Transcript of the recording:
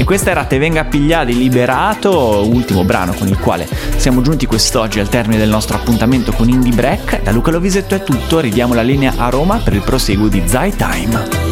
questa era Te venga a pigliare di Liberato, ultimo brano con il quale siamo giunti quest'oggi al termine del nostro appuntamento con Indie Break. Da Luca Lovisetto è tutto, ridiamo la linea a Roma per il proseguo di Zai Time.